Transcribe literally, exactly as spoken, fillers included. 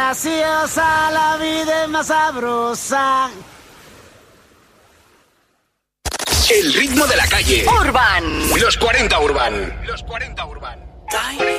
graciosa, la vida es más sabrosa. El ritmo de la calle. Urban. Los cuarenta Urban. Los cuarenta Urban.